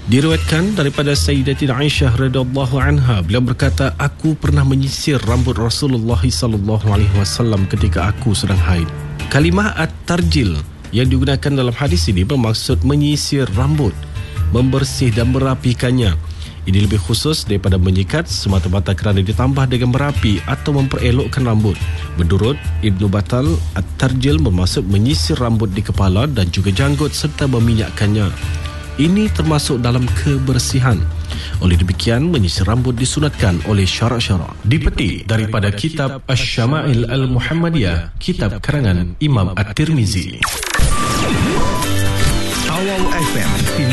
Diriwayatkan daripada Sayyidatina Aisyah radhiyallahu anha, beliau berkata, aku pernah menyisir rambut Rasulullah sallallahu alaihi wasallam ketika aku sedang haid. Kalimah at-tarjil yang digunakan dalam hadis ini bermaksud menyisir rambut, membersih dan merapikannya. Ini lebih khusus daripada menyikat semata-mata kerana ditambah dengan merapi atau memperelokkan rambut. Menurut Ibnu Battal, at-tarjil bermaksud menyisir rambut di kepala dan juga janggut serta meminyakkannya. Ini termasuk dalam kebersihan. Oleh demikian, menyisir rambut disunatkan oleh syarak-syarak. Dipetik daripada kitab Asy-Syama'il Al-Muhammadiyah, kitab karangan Imam At-Tirmizi. Awal FM